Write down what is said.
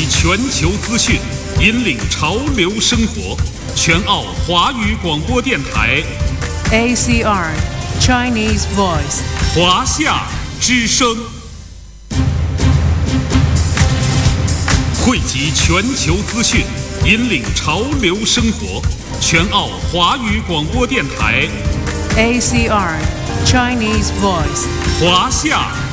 全球资讯，引领潮流生活。全澳华语广播电台 ACR Chinese Voice 华夏之声，汇集全球资讯，引领潮流生活。全澳华语广播电台 ACR Chinese Voice 华夏